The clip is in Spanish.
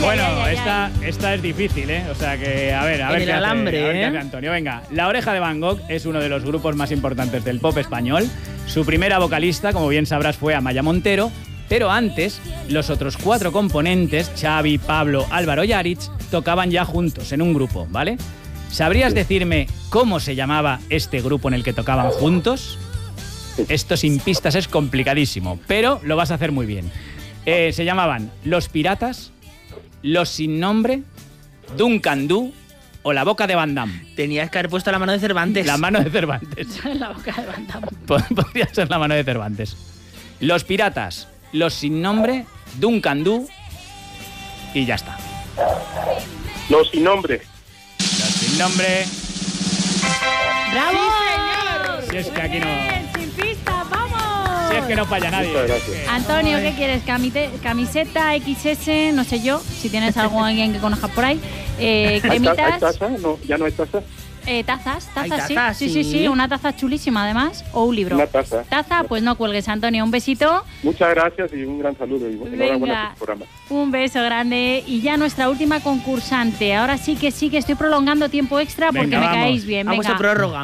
Bueno, esta es difícil, ¿eh? O sea que, a ver el qué alambre, hace, qué hace Antonio. Venga, La Oreja de Van Gogh es uno de los grupos más importantes del pop español. Su primera vocalista, como bien sabrás, fue Amaya Montero. Pero antes, los otros 4 componentes, Xavi, Pablo, Álvaro y Aritz, tocaban ya juntos en un grupo, ¿vale? ¿Sabrías decirme cómo se llamaba este grupo en el que tocaban juntos? Esto sin pistas es complicadísimo, pero lo vas a hacer muy bien. Se llamaban Los Piratas, Los Sin Nombre, Duncan Du o La Boca de Van Damme. Tenías que haber puesto La Mano de Cervantes. La Mano de Cervantes. La Boca de Van Damme. Podría ser La Mano de Cervantes. Los Piratas, Los Sin Nombre, Duncan Du y ya está. Los Sin Nombre. Los Sin Nombre. ¡Bravo! ¡Sí, señor! Si es que aquí no... Sin pistas, ¡vamos! Si es que no falla nadie. Muchas gracias. Antonio, ¿qué quieres? Camiseta XS, no sé yo, si tienes alguien que conozcas por ahí. ¿Hay Cremitas. taza? No, ¿ya no hay taza? Tazas, Hay tazas, sí, una taza chulísima además, o un libro. Una taza. Taza, pues no cuelgues, Antonio, un besito. Muchas gracias y un gran saludo. Y enhorabuena por tu programa. Un beso grande. Y ya nuestra última concursante. Ahora sí que estoy prolongando tiempo extra porque Venga, me vamos. caéis bien. Vamos Venga. a prórroga.